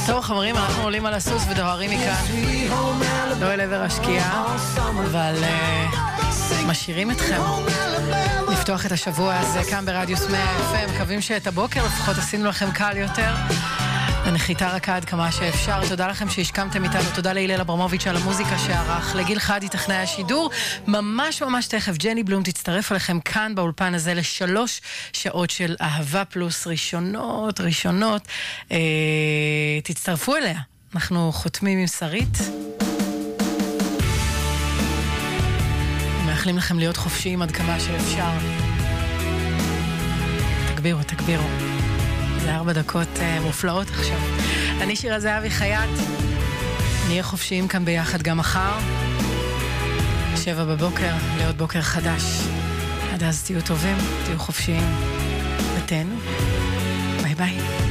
טוב חברים, אנחנו עולים על הסוס ודוהרים מכאן, לא אל עבר השקיעה, אבל משאירים אתכם לפתוח את השבוע הזה כאן ברדיוס 100 FM. מקווים שאת הבוקר לפחות עשינו לכם קל יותר, ונחיתה רכה עד כמה שאפשר. תודה לכם שהשכמתם איתנו, תודה להילל אברמוביץ' על המוזיקה שערך, לגיל חדי טכנאי השידור. ממש תכף ג'ני בלום תצטרף אליכם כאן באולפן הזה ל3 שעות של אהבה פלוס ראשונות. תצטרפו אליה, אנחנו חותמים עם שרית, מאחלים לכם להיות חופשיים עד כמה שאפשר. תגבירו, זה 4 דקות מופלאות עכשיו. אני שירה זהבי חייט, נהיה חופשיים כאן ביחד גם מחר 7 בבוקר לעוד בוקר חדש. עד אז תהיו טובים, תהיו חופשיים ותהנו. ביי ביי.